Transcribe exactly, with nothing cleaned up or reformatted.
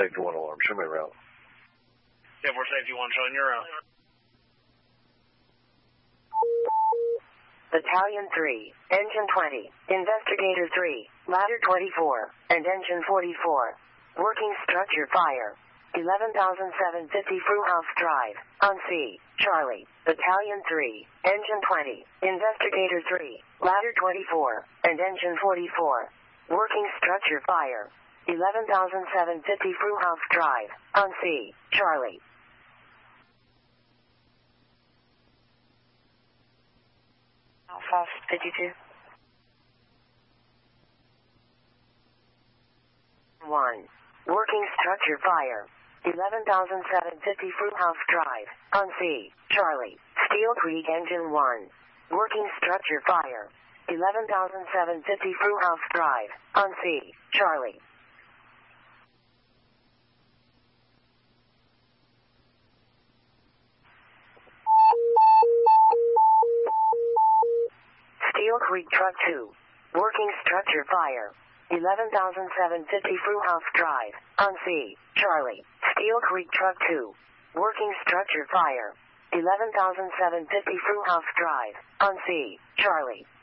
Safety one alarm. Show me around. Yeah, four Safety one showing you around. Battalion three, Engine twenty, Investigator three, Ladder twenty-four, and Engine forty-four. Working structure fire. eleven thousand seven hundred fifty Fruhouse Drive, on C, Charlie. Battalion three, Engine twenty, Investigator three, Ladder twenty-four, and Engine forty-four. Working structure fire. eleven thousand seven hundred fifty Fruhouse Drive, on C, Charlie. Alpha fifty-two. one. Working structure fire. eleven thousand seven hundred fifty Fruhouse Drive, on C, Charlie. Steel Creek Engine one. Working structure fire. eleven thousand seven hundred fifty Fruhouse Drive, on C, Charlie. Steel Creek Truck two. Working structure fire. eleven thousand seven hundred fifty Fruhouse Drive, on C, Charlie. Steel Creek Truck two. Working structure fire. eleven thousand seven hundred fifty Fruhouse Drive, on C, Charlie.